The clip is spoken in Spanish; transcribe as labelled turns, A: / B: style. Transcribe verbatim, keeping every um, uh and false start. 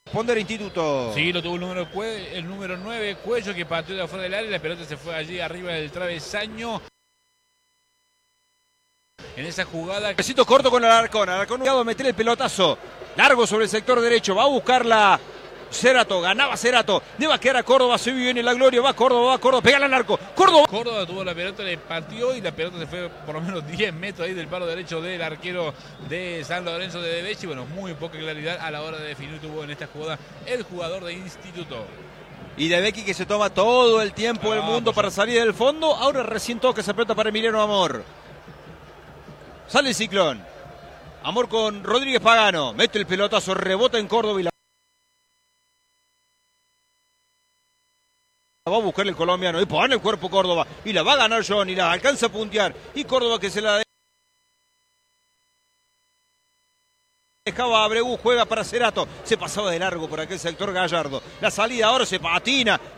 A: Ponder Instituto.
B: Sí, lo tuvo el número, el número nueve, Cuello, que pateó de afuera del área y la pelota se fue allí arriba del travesaño. En esa jugada.
A: Besito corto con Alarcón. Alarcón a meter el pelotazo. Largo sobre el sector derecho. Va a buscarla Cerato. Ganaba Cerato. Debe quedar a Córdoba. Se viene la gloria. Va Córdoba, va Córdoba. Pégale al arco. Córdoba.
B: Córdoba tuvo la pelota, le pateó y la pelota se fue por lo menos diez metros ahí del palo derecho del arquero de San Lorenzo de Devechi. Bueno, muy poca claridad a la hora de definir tuvo en esta jugada el jugador de Instituto.
A: Y De Becky que se toma todo el tiempo del
B: Ah,
A: mundo
B: pues
A: para salir del fondo. Ahora recién toca esa pelota para Emiliano Amor. Sale el Ciclón. Amor con Rodríguez Pagano. Mete el pelotazo, rebota en Córdoba y la va a buscar el colombiano. Y pone el cuerpo Córdoba. Y la va a ganar Johnny. La alcanza a puntear. Y Córdoba que se la dejaba a Abreu. Juega para Cerato. Se pasaba de largo por aquel sector Gallardo. La salida ahora se patina.